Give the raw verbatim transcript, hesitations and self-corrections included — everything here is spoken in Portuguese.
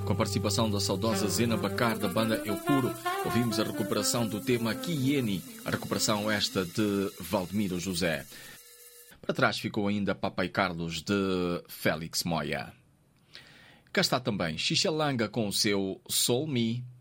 Com a participação da saudosa Zena Bacar da banda Eu Puro, ouvimos a recuperação do tema Kieni, a recuperação esta de Valdemiro José. Para trás ficou ainda Papai Carlos de Félix Moya. Cá está também Xixalanga com o seu Soul Me.